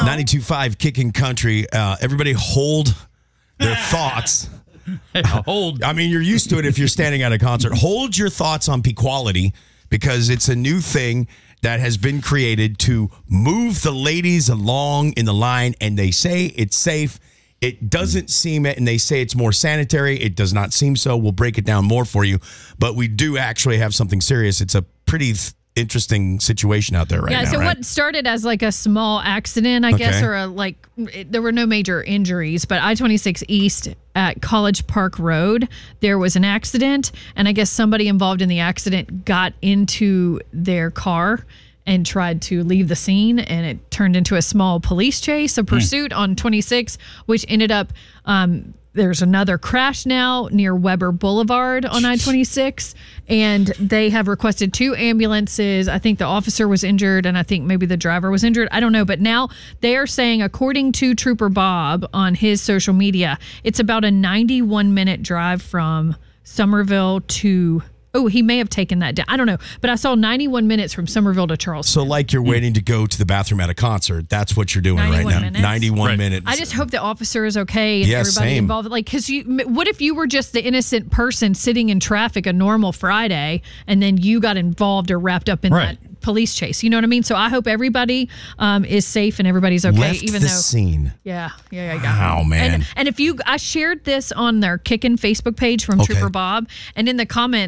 92.5 Kicking Country. Everybody hold their thoughts. Hold. I mean, you're used to it if you're standing at a concert. Hold your thoughts on Pequality because it's a new thing that has been created to move the ladies along in the line, and they say it's safe. It doesn't seem it, and they say it's more sanitary. It does not seem so. We'll break it down more for you, but we do actually have something serious. It's a pretty interesting situation out there right now. Yeah, so right? what started as like a small accident, I guess, or there were no major injuries, but I-26 East at College Park Road, there was an accident, and I guess somebody involved in the accident got into their car and tried to leave the scene, and it turned into a small police chase, a pursuit on 26, which ended up... there's another crash now near Weber Boulevard on I-26, and they have requested 2 ambulances. I think the officer was injured, and I think maybe the driver was injured. I don't know, but now they are saying, according to Trooper Bob on his social media, it's about a 91-minute drive from Somerville to... Oh, he may have taken that down. I don't know. But I saw 91 minutes from Somerville to Charleston. So like you're waiting to go to the bathroom at a concert. That's what you're doing right now. 91 minutes. I just hope the officer is okay and everybody same. involved. Like, because what if you were just the innocent person sitting in traffic a normal Friday and then you got involved or wrapped up in that police chase? You know what I mean? So I hope everybody is safe and everybody's okay. Left the scene. Yeah. Wow, man. And if I shared this on their Kickin' Facebook page from Trooper Bob, and in the comments,